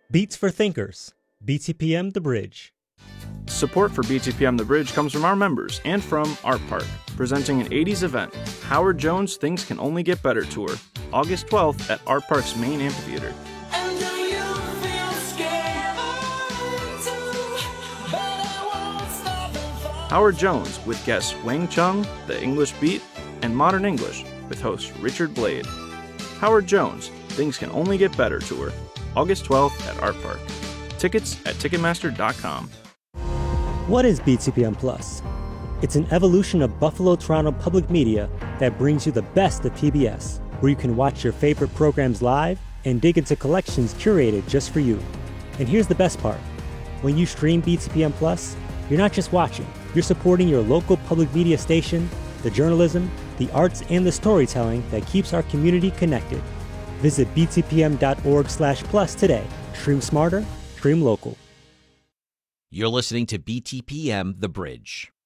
Beats for Thinkers, BTPM The Bridge. Support for BTPM The Bridge comes from our members and from Art Park, presenting an 80s event, Howard Jones' Things Can Only Get Better Tour, August 12th at Art Park's main amphitheater. Howard Jones with guests Wang Chung, The English Beat, and Modern English with host Richard Blade. Howard Jones, Things Can Only Get Better Tour, August 12th at Art Park. Tickets at Ticketmaster.com. What is BTPM Plus? It's an evolution of Buffalo Toronto Public Media that brings you the best of PBS, where you can watch your favorite programs live and dig into collections curated just for you. And here's the best part. When you stream BTPM Plus, you're not just watching, you're supporting your local public media station, the journalism, the arts, and the storytelling that keeps our community connected. Visit btpm.org/plus today. Stream smarter, stream local. You're listening to BTPM The Bridge.